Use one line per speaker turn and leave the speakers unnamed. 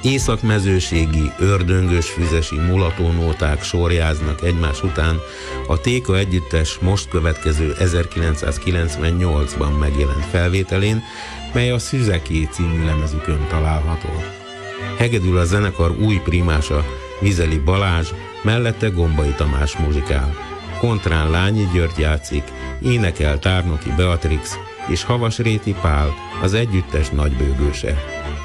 Északmezőségi, ördöngös füzesi mulatónóták sorjáznak egymás után a Téka együttes most következő 1998-ban megjelent felvételén, mely a Szüzeké című lemezükön található. Hegedül a zenekar új primása, Vizeli Balázs, mellette Gombai Tamás muzsikál. Kontrán Lányi György játszik, énekel Tárnoki Beatrix és Havasréti Pál, az együttes nagybőgőse.